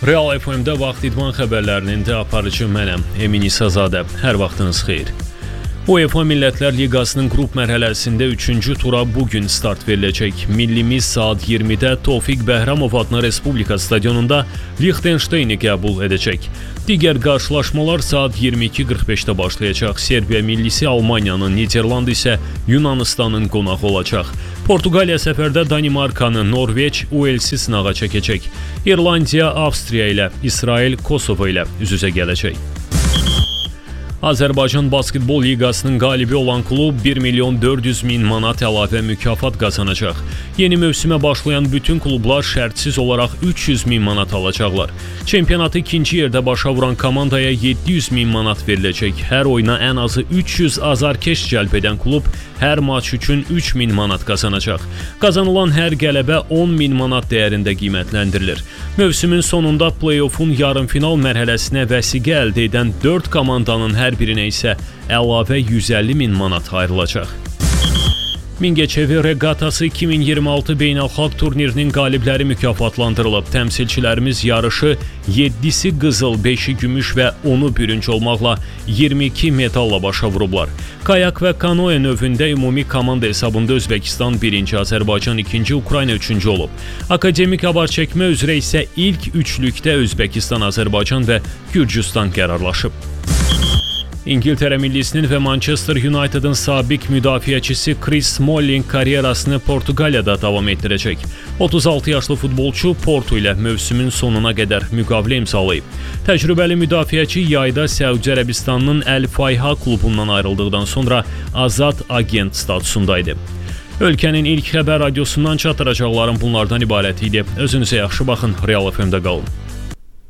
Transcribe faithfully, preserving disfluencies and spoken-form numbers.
Real F M-də vaxt idman xəbərlərinin də aparıcı mənəm, Emin İsazadə. Hər vaxtınız xeyir. UEFA Millətlər Liqasının qrup mərhələsində üçüncü tura bugün start veriləcək. Millimiz saat iyirmidə Tofiq Bəhramov adına Respublika stadionunda Liechtenstein'i qəbul edəcək. Digər qarşılaşmalar saat iyirmi iki qırx beşdə başlayacaq. Serbiya millisi Almaniyanın, Niderland isə Yunanistanın qonağı olacaq. Portuqaliya səfərdə Danimarkanı, Norveç, Uelsi sınağa çəkəcək. İrlandiya, Avstriya ilə, İsrail, Kosovo ilə üz-üzə gələcək. Azərbaycan Basketbol Liqasının qalibi olan klub bir milyon dörd yüz min manat əlavə mükafat qazanacaq. Yeni mövsümə başlayan bütün klublar şərtsiz olaraq üç yüz min manat alacaqlar. Çempionatı ikinci yerdə başa vuran komandaya yeddi yüz min manat veriləcək. Hər oyuna ən azı üç yüz azarkeş cəlb edən klub hər maç üçün üç min manat qazanacaq. Qazanılan hər qələbə on min manat dəyərində qiymətləndirilir. Mövsümün sonunda play-off'un yarımfinal mərhələsinə vəsiqə əldə edən dörd komandanın hər birinə isə əlavə yüz əlli min manat ayrılacaq. Mingəçevir Reqatası iki min iyirmi altı beynəlxalq turnirinin qalibləri mükafatlandırılıb. Təmsilçilərimiz yarışı yeddisi qızıl, beşi gümüş və onu bürünc olmaqla iyirmi iki medalla başa vurublar. Kayak və kanoe növündə ümumi komanda hesabında Özbəkistan birinci, Azərbaycan ikinci, Ukrayna üçüncü olub. Akademik avar çəkmə üzrə isə ilk üçlükdə Özbəkistan, Azərbaycan və Gürcüstan qərarlaşıb. İngiltərə millisinin və Manchester United'ın sabiq müdafiəçisi Chris Smalling karyerasını Portuqaliyada davam etdirəcək. otuz altı yaşlı futbolçu Porto ilə mövsümün sonuna qədər müqavilə imzalayıb. Təcrübəli müdafiəçi yayda Səudiyyə Ərəbistanının Əl-Fayha klubundan ayrıldıqdan sonra azad agent statusundaydı. Ölkənin ilk xəbər radiosundan çatdıracaqlarım bunlardan ibarət idi. Özünüzə yaxşı baxın, Real F M-də qalın.